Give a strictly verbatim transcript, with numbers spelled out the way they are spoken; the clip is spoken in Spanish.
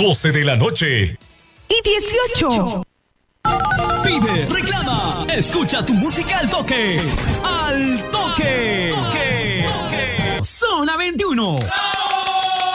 doce de la noche. Y dieciocho. Pide, reclama, escucha tu música al toque. Al toque. Toque. Toque. Zona veintiuno.